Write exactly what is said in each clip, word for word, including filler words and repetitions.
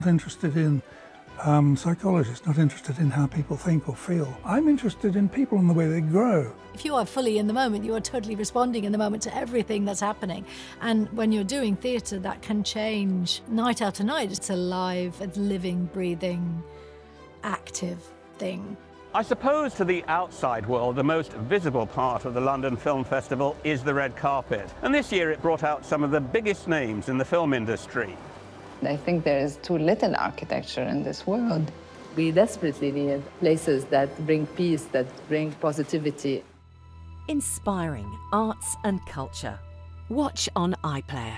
Interested in um, psychologists, not interested in how people think or feel. I'm interested in people and the way they grow. If you are fully in the moment, you are totally responding in the moment to everything that's happening. And when you're doing theatre, that can change night after night. It's a live, a living, breathing, active thing. I suppose to the outside world, the most visible part of the London Film Festival is the red carpet. And this year it brought out some of the biggest names in the film industry. I think there is too little architecture in this world. We desperately need places that bring peace, that bring positivity. Inspiring arts and culture. Watch on iPlayer.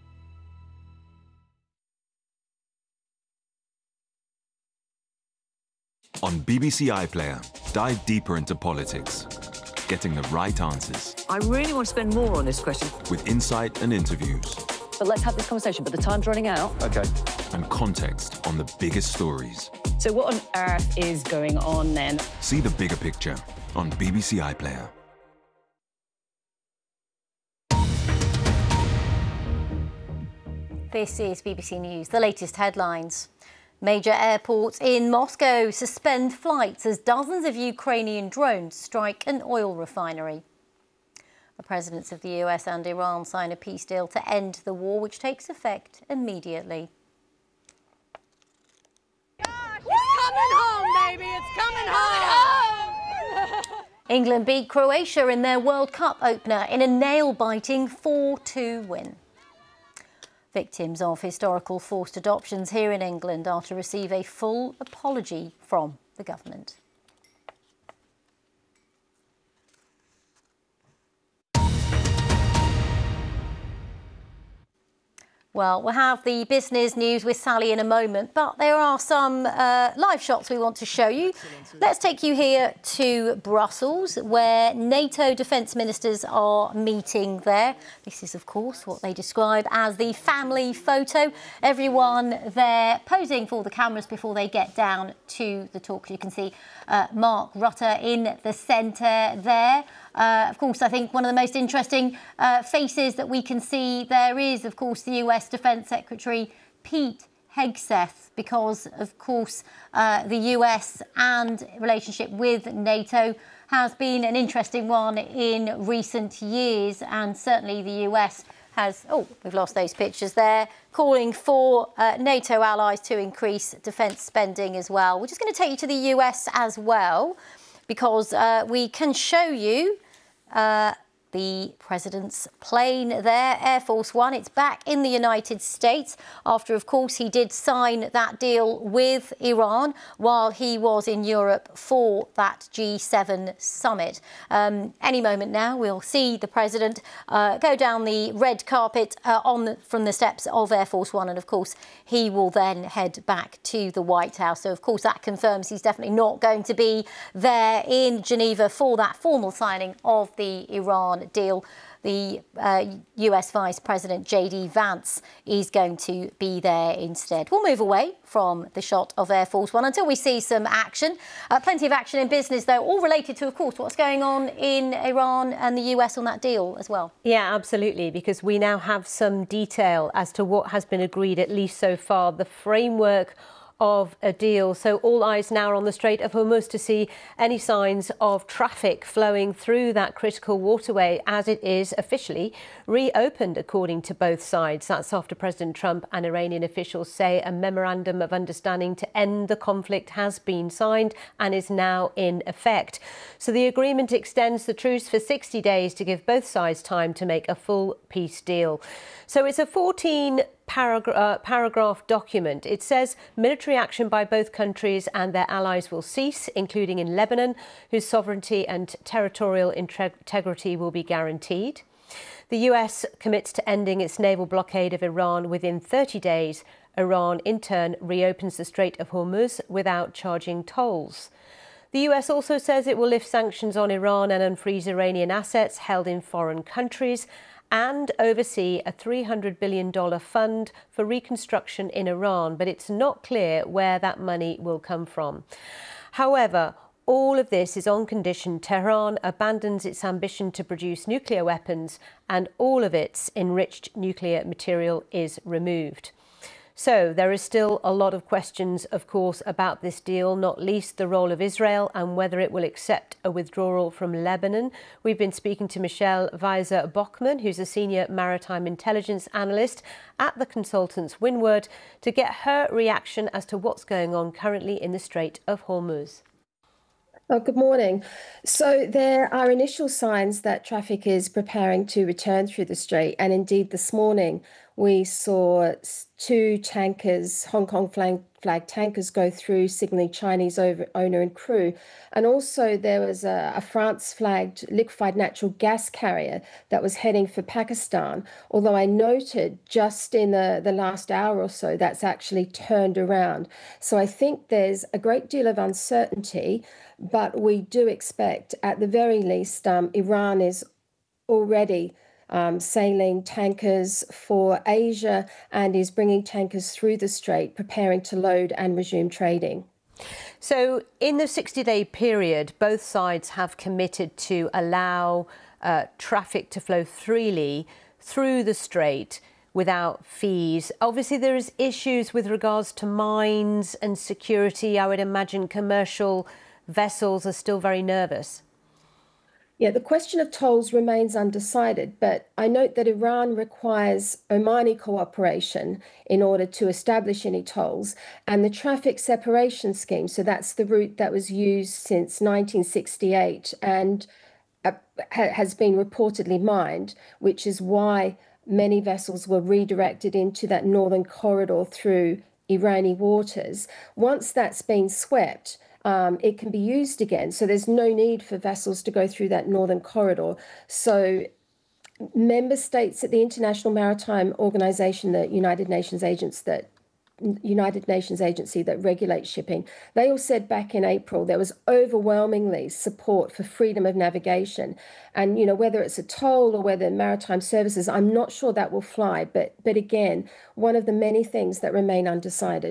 On B B C iPlayer, dive deeper into politics, getting the right answers. I really want to spend more on this question. With insight and interviews. But let's have this conversation, but the time's running out. OK. And context on the biggest stories. So what on earth is going on then? See the bigger picture on B B C iPlayer. This is B B C News, the latest headlines. Major airports in Moscow suspend flights as dozens of Ukrainian drones strike an oil refinery. The presidents of the U S and Iran sign a peace deal to end the war, which takes effect immediately. It's coming home, baby! It's coming home! England beat Croatia in their World Cup opener in a nail-biting four two win. Victims of historical forced adoptions here in England are to receive a full apology from the government. Well, we'll have the business news with Sally in a moment, but there are some uh, live shots we want to show you. Let's take you here to Brussels, where NATO defence ministers are meeting there. This is, of course, what they describe as the family photo. Everyone there posing for the cameras before they get down to the talk. You can see uh, Mark Rutte in the centre there. Uh, of course, I think one of the most interesting uh, faces that we can see there is, of course, the U S Defence Secretary Pete Hegseth, because, of course, uh, the U S and relationship with NATO has been an interesting one in recent years, and certainly the U S has, oh, we've lost those pictures there, calling for uh, NATO allies to increase defence spending as well. We're just going to take you to the U S as well, because uh, we can show you Uh, the president's plane there, Air Force One. It's back in the United States after, of course, he did sign that deal with Iran while he was in Europe for that G seven summit. Um, any moment now, we'll see the president uh, go down the red carpet uh, on the, from the steps of Air Force One, and of course, he will then head back to the White House. So, of course, that confirms he's definitely not going to be there in Geneva for that formal signing of the Iran deal. The uh, U S Vice President J D Vance is going to be there instead. We'll move away from the shot of Air Force One until we see some action. Uh, plenty of action in business, though, all related to, of course, what's going on in Iran and the U S on that deal as well. Yeah, absolutely, because we now have some detail as to what has been agreed, at least so far, the framework of a deal. So all eyes now are on the Strait of Hormuz to see any signs of traffic flowing through that critical waterway as it is officially reopened, according to both sides. That's after President Trump and Iranian officials say a memorandum of understanding to end the conflict has been signed and is now in effect. So the agreement extends the truce for sixty days to give both sides time to make a full peace deal. So it's a fourteen Paragra- uh, paragraph document. It says military action by both countries and their allies will cease, including in Lebanon, whose sovereignty and territorial integrity will be guaranteed. The U S commits to ending its naval blockade of Iran within thirty days. Iran, in turn, reopens the Strait of Hormuz without charging tolls. The U S also says it will lift sanctions on Iran and unfreeze Iranian assets held in foreign countries, and oversee a three hundred billion dollars fund for reconstruction in Iran, but it's not clear where that money will come from. However, all of this is on condition Tehran abandons its ambition to produce nuclear weapons and all of its enriched nuclear material is removed. So there is still a lot of questions, of course, about this deal, not least the role of Israel and whether it will accept a withdrawal from Lebanon. We've been speaking to Michelle Weiser-Bockman, who's a senior maritime intelligence analyst at the consultants Windward, to get her reaction as to what's going on currently in the Strait of Hormuz. Oh, good morning. So there are initial signs that traffic is preparing to return through the strait. And indeed, this morning, we saw two tankers, Hong Kong flag, flag tankers, go through, signaling Chinese over, owner and crew. And also there was a, a France-flagged liquefied natural gas carrier that was heading for Pakistan. Although I noted just in the, the last hour or so, that's actually turned around. So I think there's a great deal of uncertainty, but we do expect, at the very least, um, Iran is already Um, sailing tankers for Asia and is bringing tankers through the strait, preparing to load and resume trading. So in the sixty-day period, both sides have committed to allow uh, traffic to flow freely through the strait without fees. Obviously, there is issues with regards to mines and security. I would imagine commercial vessels are still very nervous. Yeah, the question of tolls remains undecided, but I note that Iran requires Omani cooperation in order to establish any tolls, and the traffic separation scheme, so that's the route that was used since nineteen sixty-eight and uh, ha- has been reportedly mined, which is why many vessels were redirected into that northern corridor through Iranian waters. Once that's been swept, Um, it can be used again. So there's no need for vessels to go through that northern corridor. So member states at the International Maritime Organization, the United Nations agents that United Nations agency that regulates shipping, they all said back in April there was overwhelmingly support for freedom of navigation. And, you know, whether it's a toll or whether maritime services, I'm not sure that will fly. But, but again, one of the many things that remain undecided.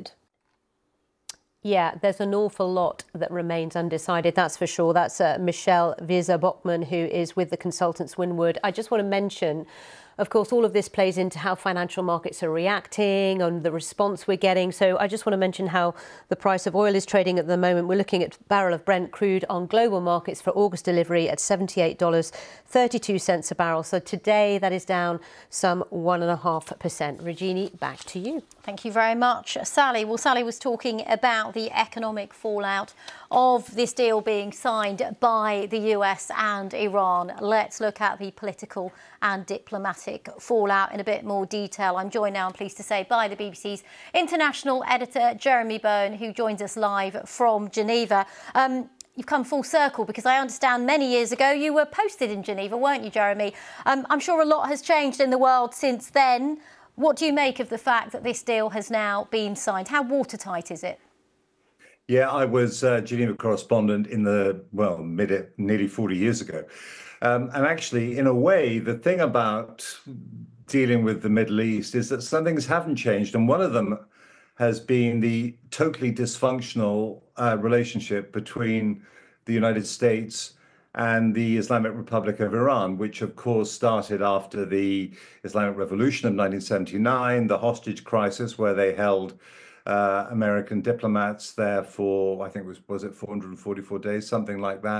Yeah, there's an awful lot that remains undecided, that's for sure. That's uh, Michelle Weiser-Bockman, who is with the consultants Windward. I just want to mention, of course, all of this plays into how financial markets are reacting and the response we're getting. So I just want to mention how the price of oil is trading at the moment. We're looking at a barrel of Brent crude on global markets for August delivery at seventy-eight dollars and thirty-two cents a barrel. So today that is down some one point five percent. Regini, back to you. Thank you very much, Sally. Well, Sally was talking about the economic fallout of this deal being signed by the U S and Iran. Let's look at the political and diplomatic fallout in a bit more detail. I'm joined now, I'm pleased to say, by the B B C's international editor, Jeremy Byrne, who joins us live from Geneva. Um, You've come full circle because I understand many years ago you were posted in Geneva, weren't you, Jeremy? Um, I'm sure a lot has changed in the world since then. What do you make of the fact that this deal has now been signed? How watertight is it? Yeah, I was uh, Geneva correspondent in the, well, mid nearly forty years ago. Um, and actually, in a way, the thing about dealing with the Middle East is that some things haven't changed. And one of them has been the totally dysfunctional uh, relationship between the United States and the Islamic Republic of Iran, which of course started after the Islamic Revolution of nineteen seventy-nine, the hostage crisis where they held uh, American diplomats there for, I think it was, was it four hundred forty-four days, something like that.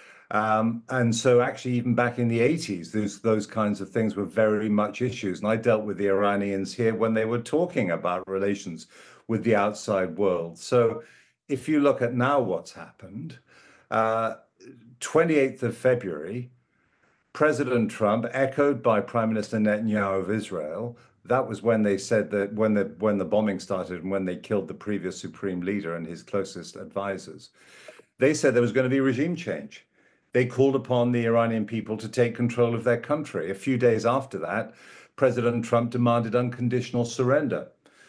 Um, and so actually even back in the eighties, those, those kinds of things were very much issues. And I dealt with the Iranians here when they were talking about relations with the outside world. So if you look at now what's happened, uh, twenty-eighth of February, President Trump, echoed by Prime Minister Netanyahu of Israel, that was when they said that when the when the bombing started and when they killed the previous supreme leader and his closest advisors, they said there was going to be regime change. They called upon the Iranian people to take control of their country. A few days after that, President Trump demanded unconditional surrender.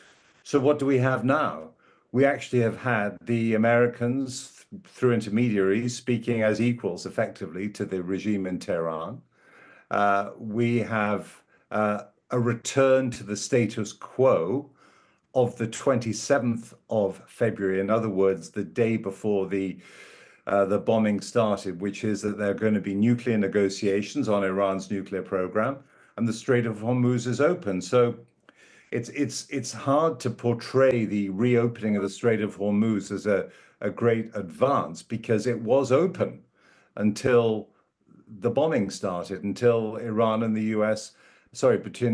So what do we have now? We actually have had the Americans, through intermediaries, speaking as equals effectively to the regime in Tehran. Uh, we have uh, a return to the status quo of the twenty-seventh of February. In other words, the day before the Uh, the bombing started, which is that there are going to be nuclear negotiations on Iran's nuclear program, and the Strait of Hormuz is open. So it's it's it's hard to portray the reopening of the Strait of Hormuz as a, a great advance, because it was open until the bombing started, until Iran and the U S, sorry, between